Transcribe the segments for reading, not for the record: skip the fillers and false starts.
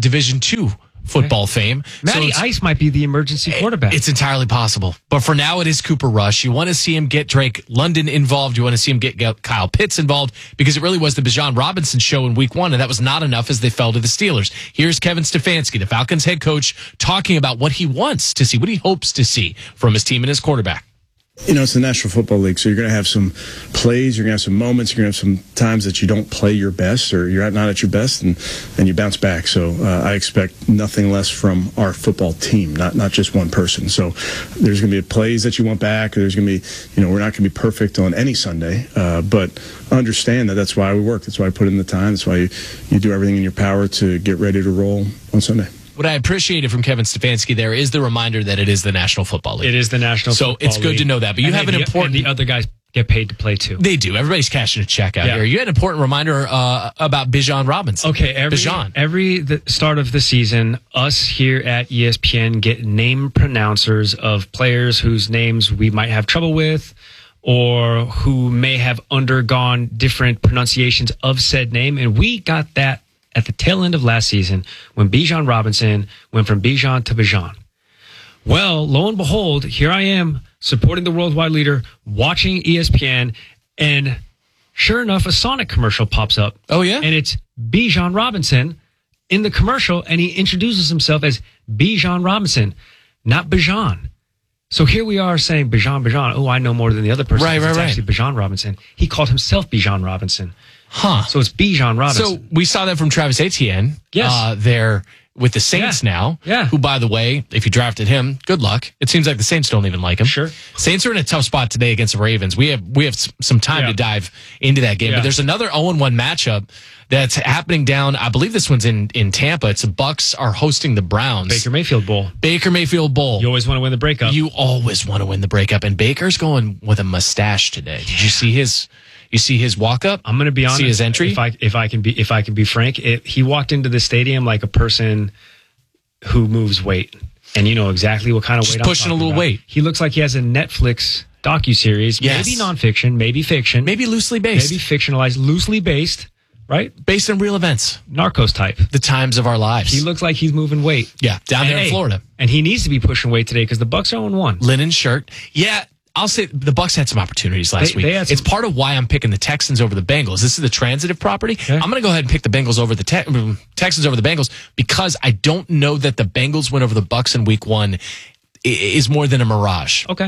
Division II football fame. Matty Ice might be the emergency quarterback. It's entirely possible. But for now, it is Cooper Rush. You want to see him get Drake London involved. You want to see him get Kyle Pitts involved, because it really was the Bijan Robinson show in week 1, and that was not enough as they fell to the Steelers. Here's Kevin Stefanski, the Falcons head coach, talking about what he wants to see, what he hopes to see from his team and his quarterback. It's the National Football League, so you're going to have some plays, you're going to have some moments, you're going to have some times that you don't play your best or you're not at your best, and you bounce back. So I expect nothing less from our football team, not just one person. So there's going to be plays that you want back. There's going to be, we're not going to be perfect on any Sunday, but understand that that's why we work. That's why I put in the time. That's why you do everything in your power to get ready to roll on Sunday. What I appreciated from Kevin Stefanski there is the reminder that it is the National Football League. It is the National Football League. So it's good to know that. But you have an important... And the other guys get paid to play too. They do. Everybody's cashing a check out here. You had an important reminder about Bijan Robinson. Okay, every the start of the season, us here at ESPN get name pronouncers of players whose names we might have trouble with or who may have undergone different pronunciations of said name. And we got that at the tail end of last season when Bijan Robinson went from Bijan to Bijan. Well, lo and behold, here I am supporting the worldwide leader, watching ESPN, and sure enough, a Sonic commercial pops up. Oh, yeah? And it's Bijan Robinson in the commercial, and he introduces himself as Bijan Robinson, not Bijan. So here we are saying Bijan. Oh, I know more than the other person. It's actually Bijan Robinson. He called himself Bijan Robinson. Huh. So it's Bijan Robinson. So we saw that from Travis Etienne. Yes. There with the Saints now. Yeah. Who, by the way, if you drafted him, good luck. It seems like the Saints don't even like him. Sure. Saints are in a tough spot today against the Ravens. We have some time to dive into that game. But there's another 0-1 matchup that's happening down. I believe this one's in Tampa. It's the Bucks are hosting the Browns. Baker Mayfield Bowl. You always want to win the breakup. You always want to win the breakup. And Baker's going with a mustache today. Did you see his... You see his walk up? I'm going to be honest. See his entry? If I can be frank, he walked into the stadium like a person who moves weight, and you know exactly what kind of weight. Just pushing a little weight. He looks like he has a Netflix docuseries, maybe nonfiction, maybe fiction, maybe loosely based, maybe fictionalized, loosely based, right? Based on real events, Narcos type, the times of our lives. He looks like he's moving weight. Yeah, down there in Florida, and he needs to be pushing weight today because the Bucks are 0-1. Linen shirt, yeah. I'll say the Bucks had some opportunities last week. It's part of why I'm picking the Texans over the Bengals. This is the transitive property. Okay. I'm going to go ahead and pick the Bengals over the Texans over the Bengals because I don't know that the Bengals win over the Bucks in week 1 is more than a mirage. Okay.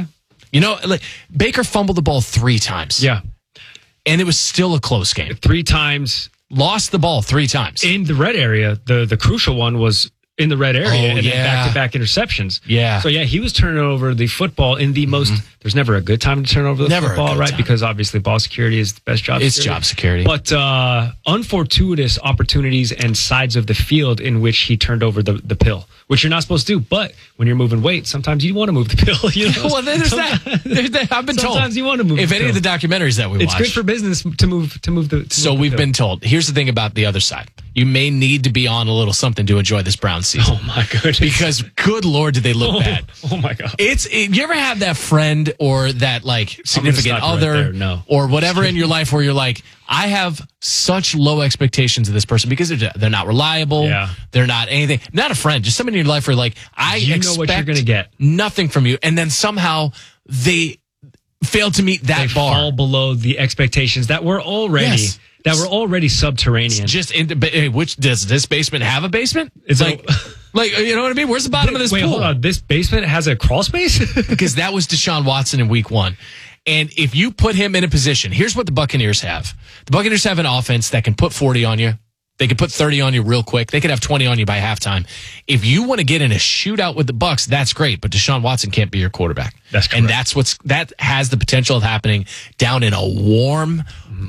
Baker fumbled the ball 3 times. Yeah. And it was still a close game. 3 times. Lost the ball 3 times. In the red area, the crucial one was in the red area and then back-to-back interceptions. Yeah. So, he was turning over the football in the most... There's never a good time to turn over the football, right? Time. Because obviously ball security is the best job security. It's job security. But unfortuitous opportunities and sides of the field in which he turned over the pill, which you're not supposed to do. But when you're moving weight, sometimes you want to move the pill. Well, there's that. I've been told. Sometimes you want to move the pill. If any of the documentaries that we watch. It's good for business to move the So we've been told. Here's the thing about the other side. You may need to be on a little something to enjoy this Browns season. Oh, my goodness. Because, good Lord, did they look bad. Oh, my God. You ever have that friend or that, significant other or whatever in your life where you're like, I have such low expectations of this person because they're not reliable. Yeah. They're not anything. Not a friend, just somebody in your life where I expect what you're going to get. Nothing from you. And then somehow they fail to meet that bar. Fall below the expectations that were already... Yes. That were already subterranean. Which does this basement have a basement? It's you know what I mean? Where's the bottom of this pool? Hold on. This basement has a crawl space? Because that was Deshaun Watson in week 1. And if you put him in a position, here's what the Buccaneers have. The Buccaneers have an offense that can put 40 on you. They could put 30 on you real quick. They could have 20 on you by halftime. If you want to get in a shootout with the Bucks, that's great. But Deshaun Watson can't be your quarterback. That's correct. And that has the potential of happening down in a warm,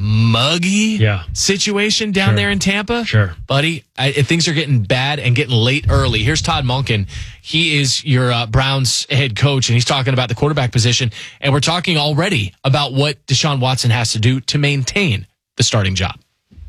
muggy situation down there in Tampa. Sure. Buddy, things are getting bad and getting late early. Here's Todd Monken. He is your Browns head coach, and he's talking about the quarterback position. And we're talking already about what Deshaun Watson has to do to maintain the starting job.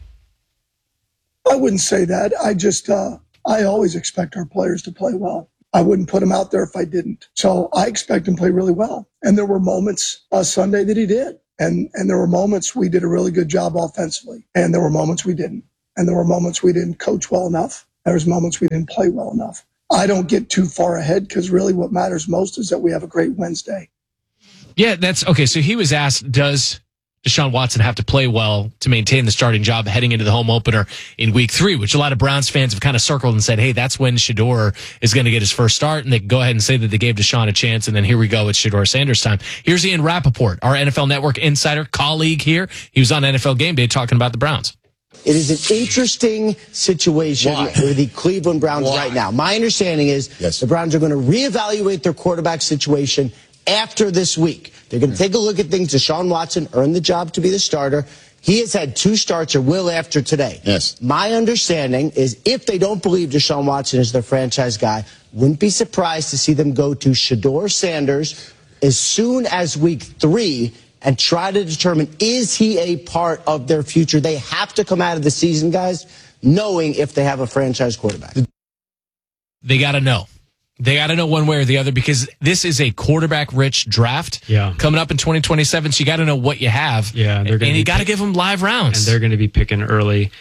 I wouldn't say that. I always expect our players to play well. I wouldn't put him out there if I didn't. So I expect him to play really well. And there were moments Sunday that he did. And there were moments we did a really good job offensively. And there were moments we didn't. And there were moments we didn't coach well enough. There's moments we didn't play well enough. I don't get too far ahead because really what matters most is that we have a great Wednesday. Yeah, that's okay. So he was asked, does Deshaun Watson have to play well to maintain the starting job heading into the home opener in week 3, which a lot of Browns fans have kind of circled and said, hey, that's when Shedeur is going to get his first start. And they can go ahead and say that they gave Deshaun a chance. And then here we go. It's Shedeur Sanders time. Here's Ian Rappaport, our NFL Network insider colleague here. He was on NFL Game Day talking about the Browns. It is an interesting situation with the Cleveland Browns right now. My understanding is the Browns are going to reevaluate their quarterback situation after this week. They're going to take a look at things. Deshaun Watson earned the job to be the starter. He has had 2 starts or will after today. Yes. My understanding is if they don't believe Deshaun Watson is their franchise guy, wouldn't be surprised to see them go to Shedeur Sanders as soon as week 3 and try to determine, is he a part of their future? They have to come out of the season, guys, knowing if they have a franchise quarterback. They got to know. They got to know one way or the other because this is a quarterback-rich draft coming up in 2027. So you got to know what you have. Yeah, and you got to give them live rounds. And they're going to be picking early.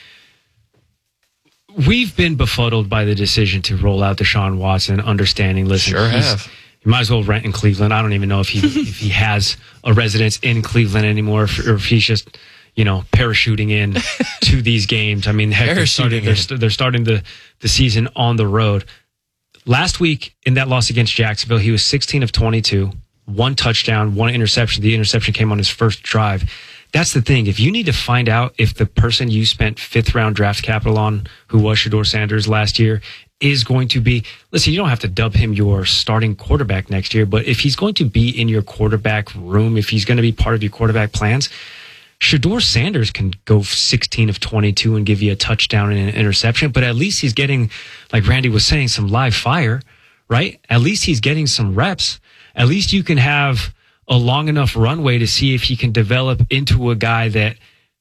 We've been befuddled by the decision to roll out Deshaun Watson, understanding, listen, sure have. You might as well rent in Cleveland. I don't even know if he has a residence in Cleveland anymore, or if he's just, parachuting in to these games. I mean, heck, they're starting the season on the road. Last week in that loss against Jacksonville, he was 16 of 22, 1 touchdown, 1 interception. The interception came on his first drive. That's the thing. If you need to find out if the person you spent 5th round draft capital on, who was Shedeur Sanders last year, is going to be, listen, you don't have to dub him your starting quarterback next year, but if he's going to be in your quarterback room, if he's going to be part of your quarterback plans, Shedeur Sanders can go 16 of 22 and give you a touchdown and an interception, but at least he's getting, like Randy was saying, some live fire, right? At least he's getting some reps. At least you can have a long enough runway to see if he can develop into a guy that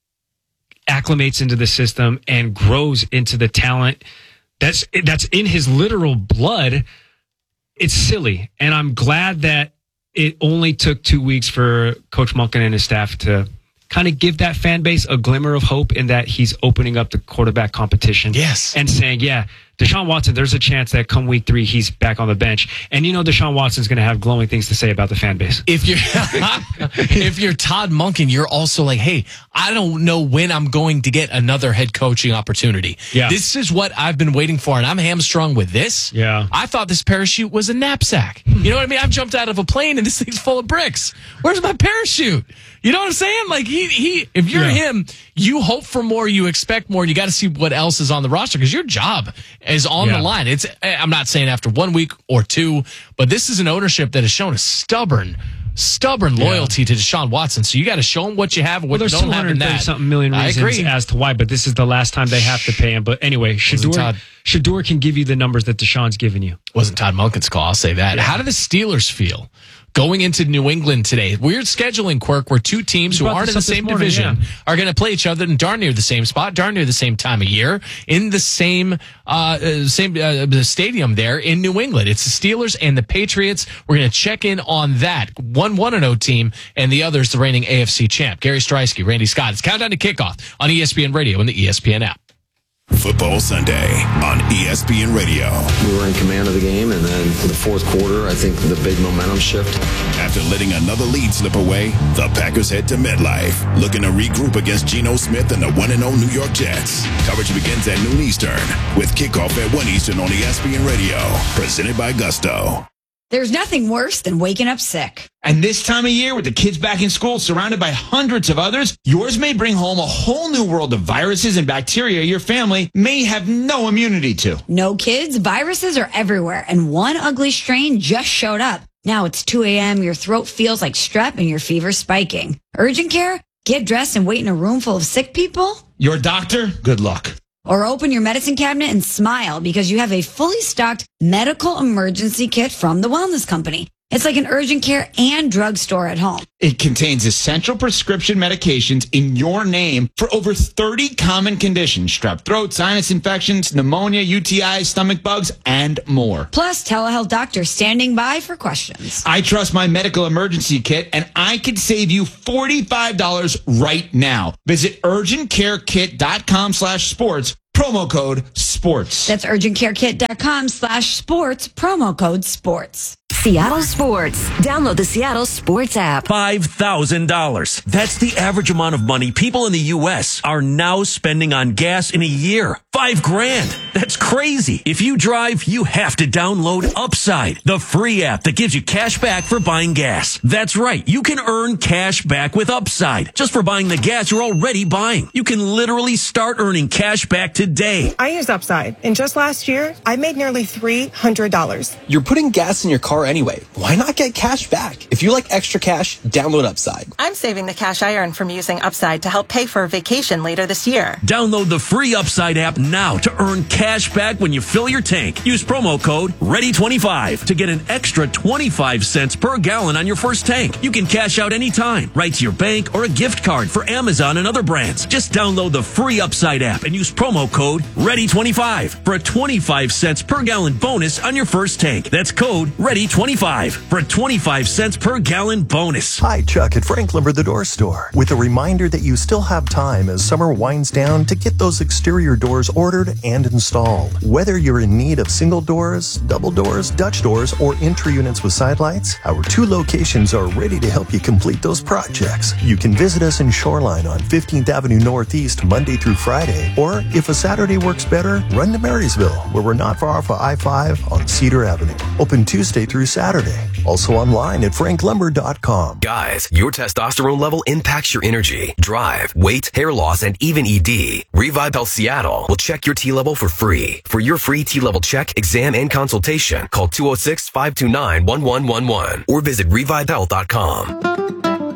acclimates into the system and grows into the talent that's in his literal blood. It's silly. And I'm glad that it only took 2 weeks for Coach Monken and his staff to kind of give that fan base a glimmer of hope in that he's opening up the quarterback competition. Yes. And saying, Deshaun Watson, there's a chance that come week 3, he's back on the bench. And Deshaun Watson's going to have glowing things to say about the fan base. If you're Todd Monken, you're also like, hey, I don't know when I'm going to get another head coaching opportunity. Yeah. This is what I've been waiting for, and I'm hamstrung with this. Yeah. I thought this parachute was a knapsack. You know what I mean? I've jumped out of a plane, and this thing's full of bricks. Where's my parachute? You know what I'm saying? Like, if you're him, you hope for more, you expect more, and you got to see what else is on the roster because your job is on the line. I'm not saying after 1 week or 2, but this is an ownership that has shown a stubborn loyalty to Deshaun Watson. So you got to show him what you have and what you don't have in that. Something million reasons as to why, but this is the last time they have to pay him. But anyway, Shedeur can give you the numbers that Deshaun's giving you. Wasn't Todd Monken's call, I'll say that. Yeah. How do the Steelers feel going into New England today? Weird scheduling quirk where 2 teams who aren't in the same division are going to play each other in darn near the same spot, darn near the same time of year, in the same stadium there in New England. It's the Steelers and the Patriots. We're going to check in on that. One 1-0 team, and the other is the reigning AFC champ. Gary Streisky, Randy Scott. It's Countdown to Kickoff on ESPN Radio and the ESPN app. Football Sunday on ESPN Radio. We were in command of the game, and then for the fourth quarter, I think the big momentum shift. After letting another lead slip away, the Packers head to MetLife, looking to regroup against Geno Smith and the 1-0 New York Jets. Coverage begins at noon Eastern, with kickoff at 1 Eastern on ESPN Radio, presented by Gusto. There's nothing worse than waking up sick. And this time of year, with the kids back in school, surrounded by hundreds of others, yours may bring home a whole new world of viruses and bacteria your family may have no immunity to. No kids, viruses are everywhere, and one ugly strain just showed up. Now it's 2 a.m., your throat feels like strep, and your fever's spiking. Urgent care? Get dressed and wait in a room full of sick people? Your doctor? Good luck. Or open your medicine cabinet and smile because you have a fully stocked medical emergency kit from the Wellness Company. It's like an urgent care and drugstore at home. It contains essential prescription medications in your name for over 30 common conditions: strep throat, sinus infections, pneumonia, UTIs, stomach bugs, and more. Plus, telehealth doctors standing by for questions. I trust my medical emergency kit, and I could save you $45 right now. Visit urgentcarekit.com/sports. promo code SPORTS. That's urgentcarekit.com/sports, promo code SPORTS. Seattle Sports. Download the Seattle Sports app. $5,000. That's the average amount of money people in the U.S. are now spending on gas in a year. $5,000. That's crazy. If you drive, you have to download Upside, the free app that gives you cash back for buying gas. That's right. You can earn cash back with Upside just for buying the gas you're already buying. You can literally start earning cash back today. I use Upside, and just last year, I made nearly $300. You're putting gas in your car anyway. Why not get cash back? If you like extra cash, download Upside. I'm saving the cash I earn from using Upside to help pay for a vacation later this year. Download the free Upside app now to earn cash back when you fill your tank. Use promo code READY25 to get an extra 25 cents per gallon on your first tank. You can cash out anytime, right to your bank or a gift card for Amazon and other brands. Just download the free Upside app and use promo code READY25 for a 25 cents per gallon bonus on your first tank. That's code READY25 for a 25 cents per gallon bonus. Hi, Chuck at Frank Lumber the Door Store, with a reminder that you still have time as summer winds down to get those exterior doors ordered and installed. Whether you're in need of single doors, double doors, Dutch doors, or entry units with side lights, our 2 locations are ready to help you complete those projects. You can visit us in Shoreline on 15th Avenue Northeast Monday through Friday, or if a Saturday works better, run to Marysville, where we're not far off of I-5 on Cedar Avenue. Open Tuesday through Saturday. Also online at franklumber.com. Guys, your testosterone level impacts your energy, drive, weight, hair loss, and even ED. Revive Health Seattle will check your T level for free. For your free T level check, exam, and consultation, call 206-529-1111 or visit revivehealth.com.